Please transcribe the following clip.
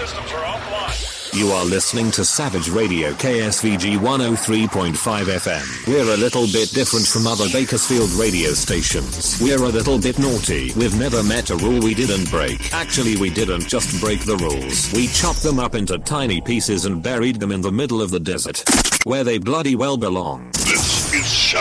systems are offline. You are listening to Savage Radio KSVG 103.5 FM. We're a little bit different from other Bakersfield radio stations. We're a little bit naughty. We've never met a rule we didn't break. Actually, we didn't just break the rules. We chopped them up into tiny pieces and buried them in the middle of the desert, where they bloody well belong.